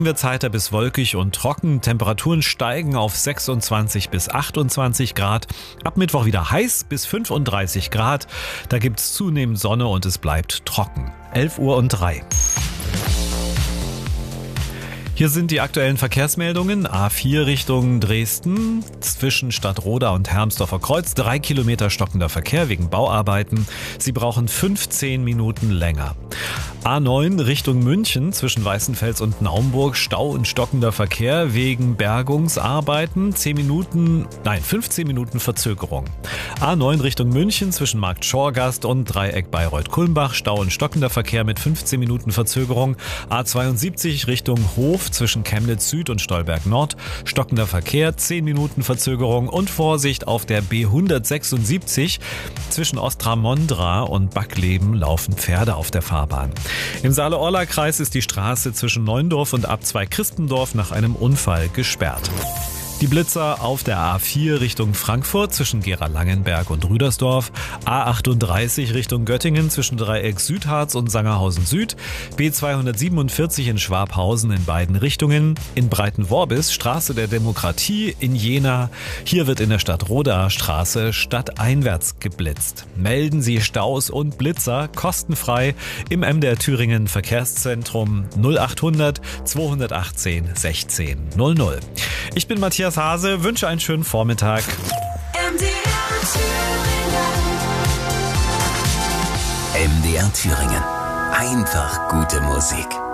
Wird's heiter bis wolkig und trocken. Temperaturen steigen auf 26 bis 28 Grad. Ab Mittwoch wieder heiß bis 35 Grad. Da gibt's zunehmend Sonne und es bleibt trocken. 11:03 Uhr. Hier sind die aktuellen Verkehrsmeldungen. A4 Richtung Dresden, zwischen Stadtroda und Hermsdorfer Kreuz. 3 Kilometer stockender Verkehr wegen Bauarbeiten. Sie brauchen 15 Minuten länger. A9 Richtung München, zwischen Weißenfels und Naumburg. Stau und stockender Verkehr wegen Bergungsarbeiten. 15 Minuten Verzögerung. A9 Richtung München, zwischen Markt Schorgast und Dreieck Bayreuth-Kulmbach. Stau und stockender Verkehr mit 15 Minuten Verzögerung. A72 Richtung Hof, zwischen Chemnitz Süd und Stolberg Nord. Stockender Verkehr, 10 Minuten Verzögerung und Vorsicht auf der B176. Zwischen Ostramondra und Backleben laufen Pferde auf der Fahrbahn. Im Saale-Orla-Kreis ist die Straße zwischen Neundorf und Abzweig Christendorf nach einem Unfall gesperrt. Die Blitzer auf der A4 Richtung Frankfurt zwischen Gera-Langenberg und Rüdersdorf, A38 Richtung Göttingen zwischen Dreieck Südharz und Sangerhausen Süd, B247 in Schwabhausen in beiden Richtungen, in Breitenworbis Straße der Demokratie in Jena. Hier wird in der Stadtroda Straße stadteinwärts geblitzt. Melden Sie Staus und Blitzer kostenfrei im MDR Thüringen Verkehrszentrum 0800 218 16 00. Ich bin Matthias Hase, wünsche einen schönen Vormittag. MDR Thüringen. Einfach gute Musik.